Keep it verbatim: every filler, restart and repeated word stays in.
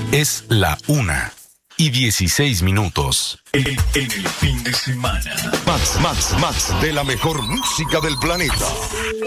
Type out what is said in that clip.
Es la una y dieciséis minutos. En, en el fin de semana. Max, Max, Max, de la mejor música del planeta.